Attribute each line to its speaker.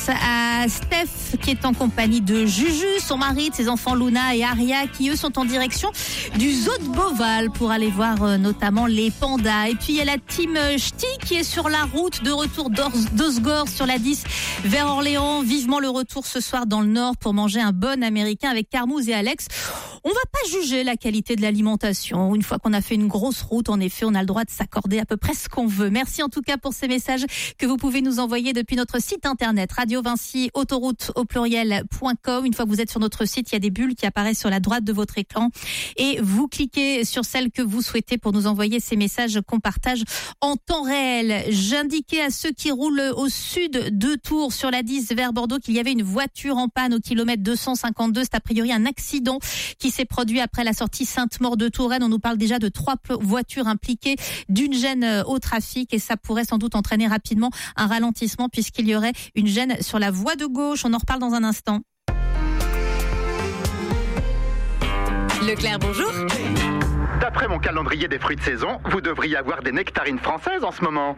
Speaker 1: pense à Steph qui est en compagnie de Juju, son mari, de ses enfants Luna et Aria qui eux sont en direction du zoo de Beauval pour aller voir notamment les pandas. Et puis il y a la team Ch'ti qui est sur la route de retour d'Osgore sur la 10 vers Orléans. Vivement le retour ce soir dans le Nord pour manger un bon américain avec Carmouze et Alex. On va pas juger la qualité de l'alimentation. Une fois qu'on a fait une grosse route, en effet, on a le droit de s'accorder à peu près ce qu'on veut. Merci en tout cas pour ces messages que vous pouvez nous envoyer depuis notre site internet Radio Vinci Autoroute au pluriel.com. Une fois que vous êtes sur notre site, il y a des bulles qui apparaissent sur la droite de votre écran et vous cliquez sur celle que vous souhaitez pour nous envoyer ces messages qu'on partage en temps réel. J'indiquais à ceux qui roulent au sud de Tours sur la 10 vers Bordeaux qu'il y avait une voiture en panne au kilomètre 252. C'est a priori un accident qui s'est produit après la sortie Sainte-Maure de Touraine. On nous parle déjà de 3 voitures impliquées, d'une gêne au trafic et ça pourrait sans doute entraîner rapidement un ralentissement puisqu'il y aurait une gêne sur la voie de gauche. On en reparle dans un instant.
Speaker 2: Leclerc, bonjour.
Speaker 3: D'après mon calendrier des fruits de saison, vous devriez avoir des nectarines françaises en ce moment.